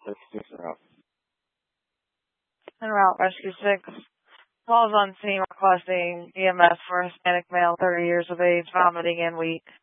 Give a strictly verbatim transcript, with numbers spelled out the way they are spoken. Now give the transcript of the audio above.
sixty-six en route. En route, Rescue six. Calls on scene requesting E M S for Hispanic male, thirty years of age, vomiting and weak.